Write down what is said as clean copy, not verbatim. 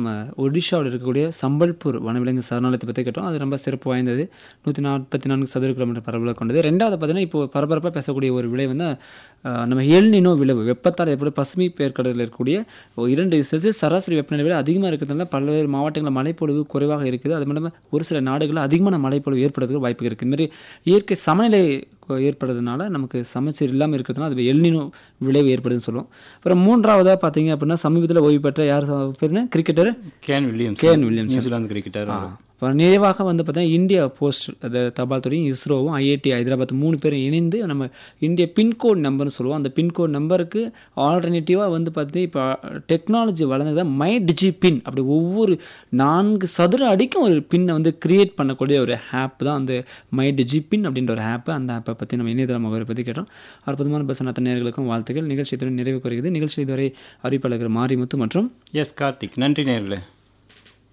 நம்ம ஒடிஷாவில் இருக்கக்கூடிய சம்பல்பூர் வனவிலங்கு சரணாலயத்தை பற்றி கேட்டோம். அது ரொம்ப சிறப்பு வாய்ந்தது. 144 சதுர கிலோமீட்டர் பரவலை கொண்டது. ரெண்டாவது பார்த்தீங்கன்னா இப்போ பரபரப்பாக பேசக்கூடிய ஒரு விலை வந்து நம்ம எல்னினோ விளைவு வெப்பத்தால் ஏற்படும் பசுமை பெயர்க்கடலில் இருக்கக்கூடிய 2°C சராசரி வெப்பநிலை விட அதிகமாக இருக்கிறதுனால பல்வேறு மாவட்டங்களில் மழைப்பொழிவு குறைவாக இருக்குது. அது மட்டும் இல்லாமல் ஒரு சில நாடுகளில் அதிகமான மழைப்பொழிவு ஏற்படுறதுக்கு வாய்ப்பு இருக்குது. இதுமாதிரி இயற்கை சமநிலை ஏற்படுறதுனால நமக்கு சமச்சீர் இல்லாமல் இருக்கிறதுனால அது எல்னினோ விளைவு ஏற்படுதுன்னு சொல்லுவோம். அப்புறம் மூன்றாவதாக பார்த்தீங்க அப்படின்னா சமீபத்தில் ஓய்வு பெற்ற யார் பேருன்னா cricketer can Williams New Zealand cricketer. அப்புறம் நிறைவாக வந்து பார்த்தீங்கன்னா இந்தியா போஸ்ட் அது தபால் துறையும் இஸ்ரோவும் ஐஐடி ஹைதராபாத் 3 பேரும் இணைந்து நம்ம இந்திய பின்கோட் நம்பர்னு சொல்லுவோம். அந்த பின்கோட் நம்பருக்கு ஆல்டர்னேட்டிவாக வந்து பார்த்தீங்கன்னா இப்போ டெக்னாலஜி வளர்ந்ததான் மை டிஜி பின் அப்படி ஒவ்வொரு 4 சதுர அடிக்கும் ஒரு பின்னை வந்து கிரியேட் பண்ணக்கூடிய ஒரு ஆப் தான் அந்த மை டிஜி பின் அப்படின்ற ஒரு ஆப்பு. அந்த ஆப்பை பற்றி நம்ம இணையதள முகவரை பற்றி கேட்டோம். அற்புதமான பேசின அத்தனை நேயர்களுக்கும் வாழ்த்துக்கள். நிகழ்ச்சி இதுவரை நிறைவு குறைகிறது. நிகழ்ச்சி இதுவரை அறிவிப்பாளர்கள் மாரிமுத்து மற்றும் எஸ் கார்த்திக். நன்றி நேயர்களே.